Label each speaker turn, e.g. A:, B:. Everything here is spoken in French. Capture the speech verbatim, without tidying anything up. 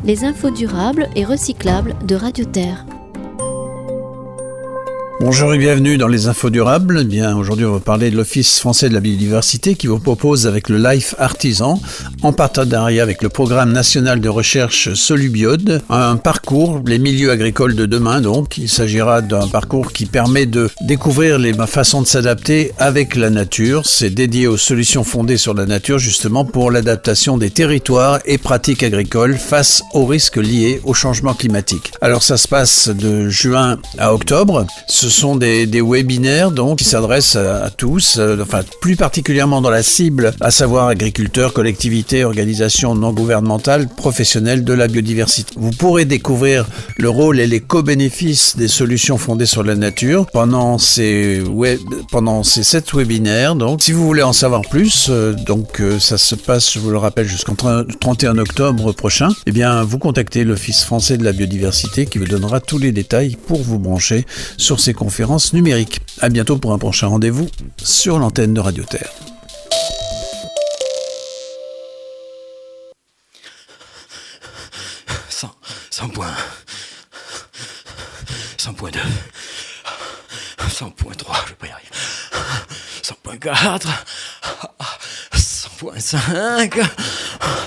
A: les infos durables et recyclables de Radio Terre.
B: Bonjour et bienvenue dans les infos durables. Eh bien, aujourd'hui, on va parler de l'Office français de la biodiversité qui vous propose avec le Life Artisan, en partenariat avec le Programme national de recherche Solubiode, un parcours, les milieux agricoles de demain. Donc, il s'agira d'un parcours qui permet de découvrir les façons de s'adapter avec la nature. C'est dédié aux solutions fondées sur la nature, justement pour l'adaptation des territoires et pratiques agricoles face aux risques liés au changement climatique. Alors, ça se passe de juin à octobre. Ce Ce sont des, des webinaires donc, qui s'adressent à, à tous, euh, enfin plus particulièrement dans la cible, à savoir agriculteurs, collectivités, organisations non gouvernementales, professionnels de la biodiversité. Vous pourrez découvrir le rôle et les co-bénéfices des solutions fondées sur la nature pendant ces, web, pendant ces sept webinaires. Donc, si vous voulez en savoir plus, euh, donc euh, ça se passe, je vous le rappelle, jusqu'au trente et un octobre prochain. Eh bien, vous contactez l'Office français de la biodiversité qui vous donnera tous les détails pour vous brancher sur ces conférence numérique. À bientôt pour un prochain rendez-vous sur l'antenne de Radio Terre.
C: cent, cent points. cent point deux. cent point trois, je vais pas y arriver. cent point quatre. cent point cinq.